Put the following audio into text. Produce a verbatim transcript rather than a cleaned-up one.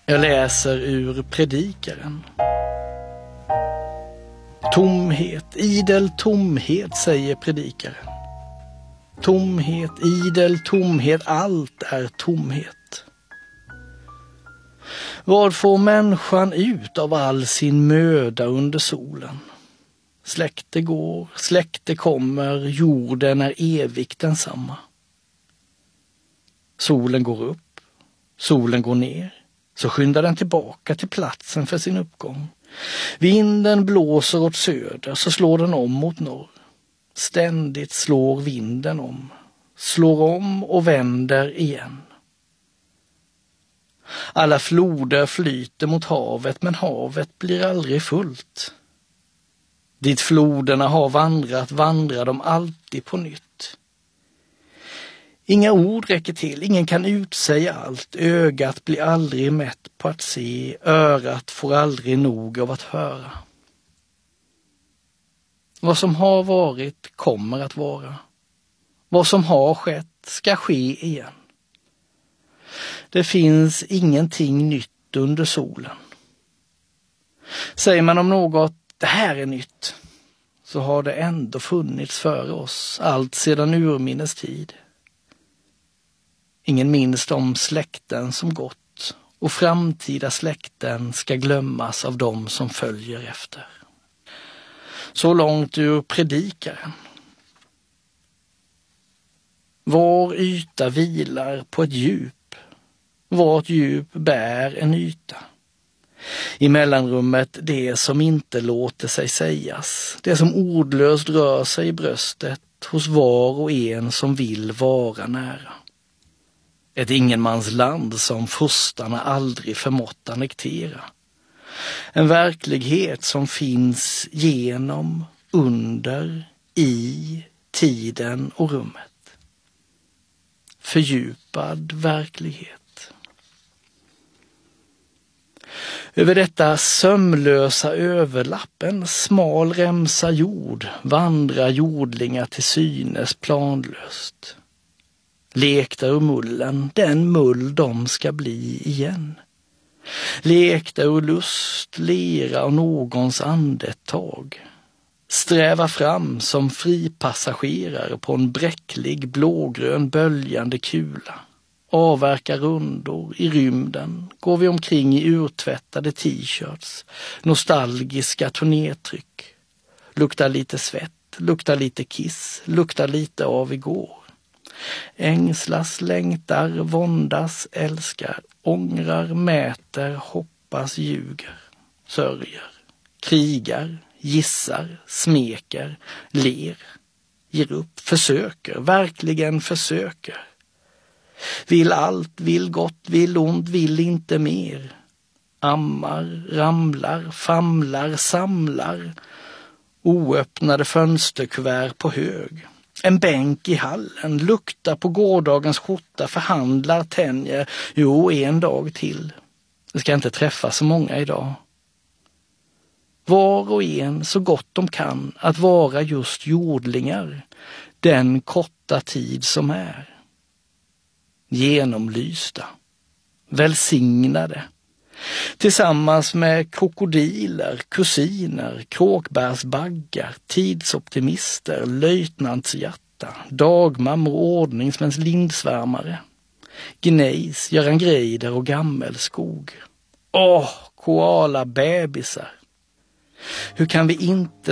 Jag läser ur Predikaren. Tomhet, idel tomhet, säger Predikaren. Tomhet, idel tomhet, allt är tomhet. Vad får människan ut av all sin möda under solen? Släkte går, släkte kommer, jorden är evigt densamma. Solen går upp, solen går ner, så skyndar den tillbaka till platsen för sin uppgång. Vinden blåser åt söder, så slår den om mot norr. Ständigt slår vinden om, slår om och vänder igen. Alla floder flyter mot havet, men havet blir aldrig fullt. Dit floderna har vandrat vandrar de alltid på nytt. Inga ord räcker till, ingen kan utsäga allt. Ögat blir aldrig mätt på att se, örat får aldrig nog av att höra. Vad som har varit kommer att vara. Vad som har skett ska ske igen. Det finns ingenting nytt under solen. Säger man om något, det här är nytt, så har det ändå funnits före oss, allt sedan urminnes tid. Ingen minns de släkten som gått, och framtida släkten ska glömmas av dem som följer efter. Så långt ur Predikaren. Var yta vilar på ett djup, vart djup bär en yta. I mellanrummet det som inte låter sig sägas, det som ordlöst rör sig i bröstet hos var och en som vill vara nära. Ett ingenmansland som furstarna aldrig förmått annektera. En verklighet som finns genom, under, i tiden och rummet. Fördjupad verklighet. Över detta sömlösa överlapp, en smal remsa jord, vandrar jordlingar till synes planlöst. Lekta ur mullen, den mull de ska bli igen. Lekta ur lust, lera och någons andetag. Sträva fram som fripassagerare på en bräcklig blågrön böljande kula. Avverka rundor i rymden, går vi omkring i urtvättade t-shirts, nostalgiska turnétryck. Luktar lite svett, luktar lite kiss, luktar lite av igår. Ängslas, längtar, våndas, älskar, ångrar, mäter, hoppas, ljuger, sörjer, krigar, gissar, smeker, ler, ger upp, försöker, verkligen försöker. Vill allt, vill gott, vill ont, vill inte mer. Ammar, ramlar, famlar, samlar, oöppnade fönsterkuvert på hög. En bänk i hallen, luktar på gårdagens skjorta, förhandlar, tänjer, jo en dag till. Det ska inte träffa så många idag. Var och en så gott de kan att vara just jordlingar, den korta tid som är. Genomlysta, välsignade, tillsammans med krokodiler, kusiner, kråkbärsbaggar, tidsoptimister, löjtnantshjärta, dagmammor och ordningsmäns lindsvärmare, gnejs, Göran Greider och gammelskog. Åh, koala bebisar! Hur kan vi inte